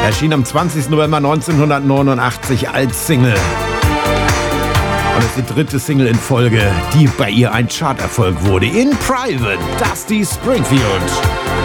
Erschien am 20. November 1989 als Single. Und es ist die dritte Single in Folge, die bei ihr ein Charterfolg wurde. In Private, Dusty Springfield.